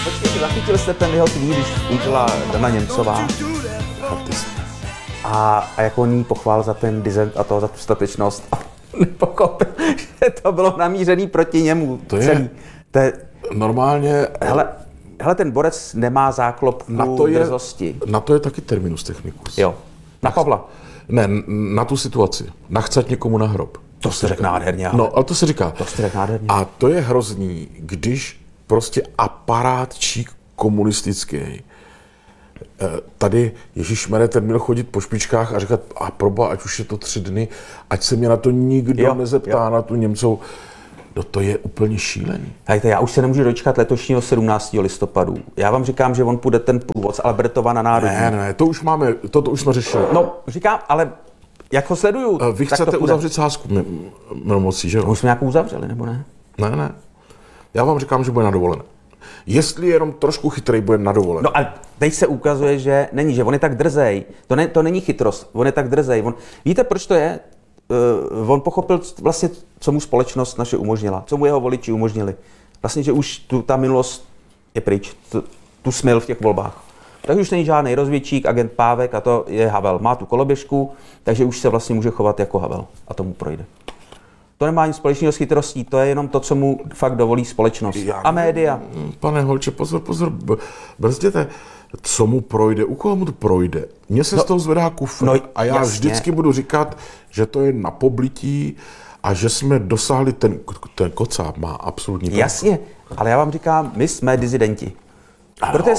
Počkejte, zachytil jste ten jeho tweet, když udělala Dana Němcová a jak on jí pochvál za ten dissent a to za tu statečnost a nepochopil, že to bylo namířený proti němu. To je normálně... Hele, ten borec nemá záklopku drzosti. Na to je taky terminus technicus. Jo, na Pavla. Ne, na tu situaci. Nachcat někomu na hrob. To se řekl nádherně. No, ale to se říká. To se řekl nádherně. A to je hrozný, když prostě aparátčík komunistický tady, ježišmarja, ten měl chodit po špičkách a říkat, a proba, ať už je to 3 dny, ať se mě na to nikdo nezeptá, na tu Němcovou. No to je úplně šílený. Hejte, já už se nemůžu dočkat letošního 17. listopadu. Já vám říkám, že on půjde ten průvod z Albertova na Národní. Ne, to už máme, to už jsme řešili. No, říkám, ale jak ho sleduju, vy chcete uzavřít sázku mocí, že jo? Už jsme nějakou uzavřeli, nebo ne? Ne. Já vám říkám, že bude na dovolené. Jestli je jenom trošku chytrý, bude na dovolené. No a teď se ukazuje, že není, že on je tak drzej. To není chytrost, on je tak drzej. Víte, proč to je? On pochopil vlastně, co mu společnost naše umožnila, co mu jeho voliči umožnili. Vlastně, že už ta minulost je pryč, tu smil v těch volbách. Takže už není žádný rozvědčík, agent Pávek a to je Havel. Má tu koloběžku, takže už se vlastně může chovat jako Havel a tomu projde. To nemá nic společného s chytrostí, to je jenom to, co mu fakt dovolí společnost. A média. Pane Holče, pozor, brzděte. Co mu projde, u koho mu to projde? Mně se z toho zvedá kufr a já vždycky budu říkat, že to je na poblití a že jsme dosáhli, ten Kocáb má absolutní pravdu. Jasně, ale já vám říkám, my jsme dizidenti. Protože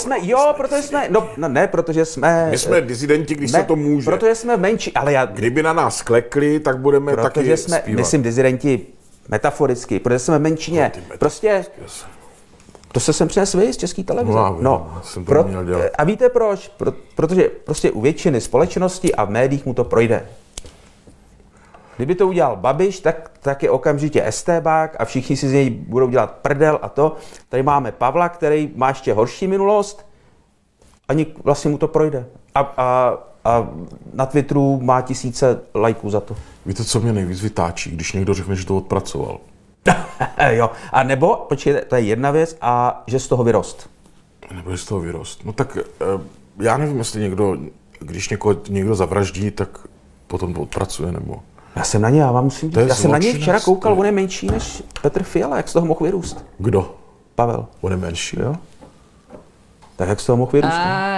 jsme, My jsme dizidenti, když se to může. Protože jsme menší, ale Kdyby na nás klekli, tak budeme taky zpívat. Myslím dizidenti metaforicky, protože jsme menšině. Prostě... To se sem přinesl vy z České televize. A víte proč? Protože prostě u většiny společnosti a v médiích mu to projde. Kdyby to udělal Babiš, tak je okamžitě estébák a všichni si z něj budou dělat prdel a to. Tady máme Pavla, který má ještě horší minulost, ani vlastně mu to projde. A na Twitteru má 1000 lajků za to. Víte, co mě nejvíc vytáčí, když někdo řekne, že to odpracoval? Jo, a nebo, počkejte, to je jedna věc, a že z toho vyrost. Nebo že z toho vyrost. No tak já nevím, jestli když někdo zavraždí, tak potom to odpracuje, nebo... Já jsem na něj včera koukal, on je menší než Petr Fiala, jak z toho mohl vyrůst. Kdo? Pavel. On je menší? Jo. Tak jak z toho mohl vyrůst?